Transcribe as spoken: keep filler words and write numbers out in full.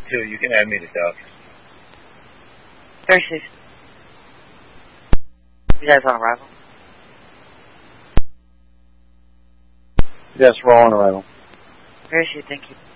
two. You can add me to Duck. thirty-six. You guys on arrival? Yes, we're all on arrival. Parachute, thank you.